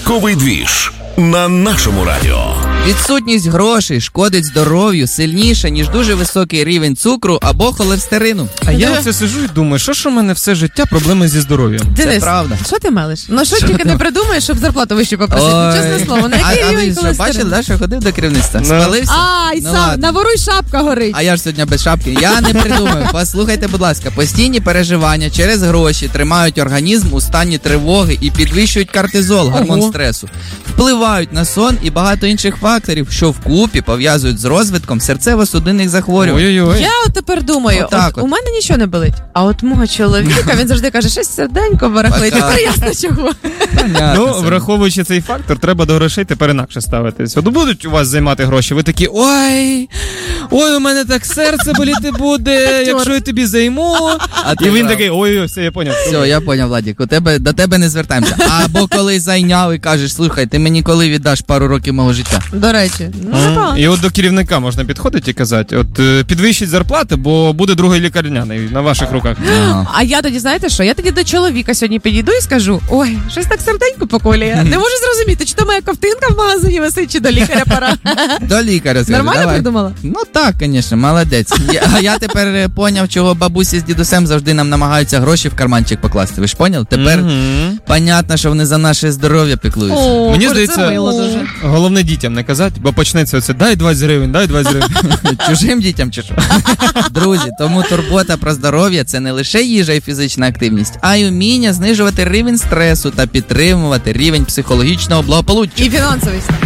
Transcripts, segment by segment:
Ранковий двіж на нашому радіо. Відсутність грошей шкодить здоров'ю сильніше, ніж дуже високий рівень цукру або холестерину. А я оце сиджу і думаю, що ж у мене все життя проблеми зі здоров'ям? Денис, правда. що ти мелиш? Ну що тільки не придумаєш, щоб зарплату вищу попросити? Чесне слово, на який рівень ви холестерину? бачили, да, що ходив до керівництва? Спалився? Ай, Ну, сам, ладно. на вору й шапка горить. А я ж сьогодні без шапки. Я не придумаю. Послухайте, будь ласка, постійні переживання через гроші тримають організм у стані тривоги і підвищують кортизол, гормон стресу. Впливають на сон і багато інших факторів, що вкупі пов'язують з розвитком серцево-судинних захворювань. Ой-ой-ой. Я от тепер думаю, Отак от от. у мене нічого не болить. А от мого чоловіка, він завжди каже, щось серденько барахлить. Отак. Тепер ясно чого. Понятно, Ну, це. враховуючи цей фактор, треба до грошей тепер інакше ставитись. От будуть у вас займати гроші, ви такі, ой, у мене так серце боліти буде, якщо я тобі займу. А ти І він прав. такий, ой, все, я поняв. Все, я поняв, Владик, до тебе не звертаємося. Або коли зайняв і кажеш, слухай, ти мені коли віддаш пару років мого життя? До речі, ну непогано. І от до керівника можна підходити і казати, от підвищіть зарплати, бо буде другий лікарняний на ваших руках. Ага. А я тоді, знаєте що, я тоді до чоловіка сьогодні підійду і скажу, ой, щось так серденько поколює. Не можу зрозуміти, чи то моя ковтинка в магазині висить, чи до лікаря пора. До лікаря скажи, Нормально давай. придумала? Ну так, звісно, молодець. А я тепер поняв, чого бабусі з дідусем завжди нам намагаються гроші в карманчик покласти. Ви ж поняли? Тепер понятно, що вони за наше здоров'я піклуються. О, Мені це здається, мило дуже. головне дітям не казати, бо почнеться оце, дай 20 гривень, дай 20 гривень. Чужим дітям чи що? Друзі, тому турбота про здоров'я – це не лише їжа і фізична активність, а й уміння знижувати рівень стресу та підтримувати рівень психологічного благополуччя. І фінансовий стан.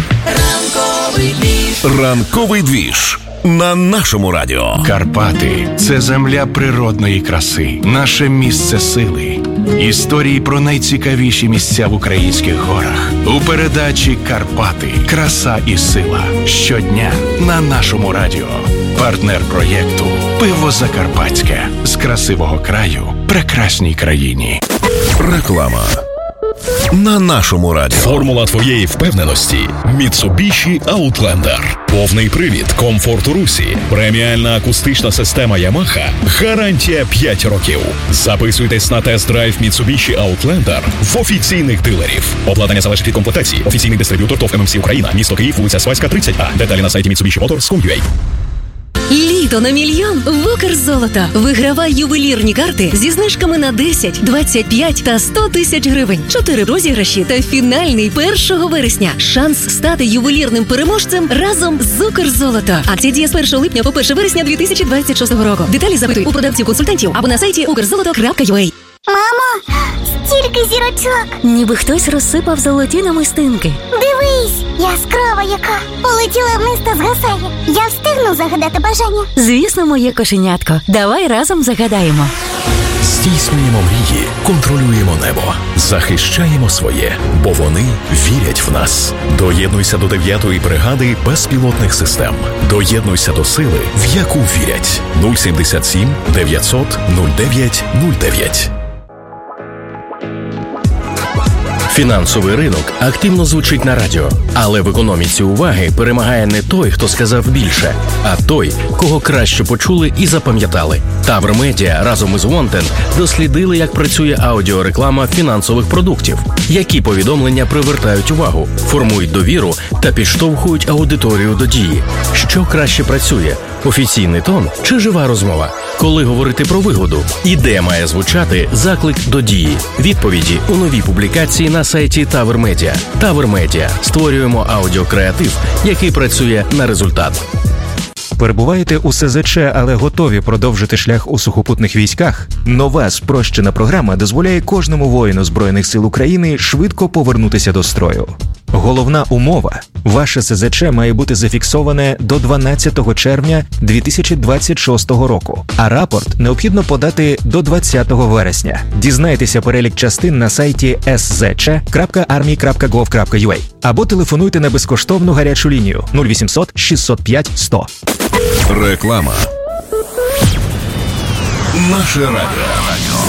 Ранковий двіж на нашому радіо. Карпати – це земля природної краси, наше місце сили. Історії про найцікавіші місця в українських горах. У передачі «Карпати. Краса і сила». Щодня на нашому радіо. Партнер проєкту «Пиво Закарпатське». З красивого краю прекрасній країні. Реклама на нашому радіо. Формула твоєї впевненості – Mitsubishi Outlander. Повний привід, комфорт у русі, преміальна акустична система Yamaha, гарантія 5 років. Записуйтесь на тест-драйв Mitsubishi Outlander в офіційних дилерів. Обладнання залежить від комплектації. Офіційний дистриб'ютор ТОВ ММС Україна. Місто Київ, вулиця Свайська, 30А. Деталі на сайті MitsubishiMotors.com.ua. Літо на мільйон в Укрзолото. Вигравай ювелірні карти зі знижками на 10, 25 та 100 тисяч гривень. 4 розіграші та фінальний 1 вересня. Шанс стати ювелірним переможцем разом з Укрзолото. Акція діє з 1 липня по 1 вересня 2026 року. Деталі запитуй у продавців-консультантів або на сайті ukrzoloto.ua. Мамо, стільки зірочок. Ніби хтось розсипав золоті намистинки. Дивись, яскрава яка. Полетіла вниз та згасає. Я встигну загадати бажання. Звісно, моє кошенятко. Давай разом загадаємо. Здійснюємо мрії, контролюємо небо, захищаємо своє, бо вони вірять в нас. Доєднуйся до 9-ї бригади безпілотних систем. Доєднуйся до сили, в яку вірять. 077 900 09 09. Фінансовий ринок активно звучить на радіо, але в економіці уваги перемагає не той, хто сказав більше, а той, кого краще почули і запам'ятали. Тавр Медіа разом із Wanted дослідили, як працює аудіореклама фінансових продуктів, які повідомлення привертають увагу, формують довіру та підштовхують аудиторію до дії. Що краще працює – офіційний тон чи жива розмова? Коли говорити про вигоду? І де має звучати заклик до дії? Відповіді у новій публікації на сайті Тавр Медіа. Тавр Медіа. Створюємо аудіокреатив, який працює на результат. Перебуваєте у СЗЧ, але готові продовжити шлях у сухопутних військах? Нова спрощена програма дозволяє кожному воїну Збройних сил України швидко повернутися до строю. Головна умова – ваше СЗЧ має бути зафіксоване до 12 червня 2026 року, а рапорт необхідно подати до 20 вересня. Дізнайтеся перелік частин на сайті szc.army.gov.ua або телефонуйте на безкоштовну гарячу лінію 0800 605 100. Реклама. Наше радіо.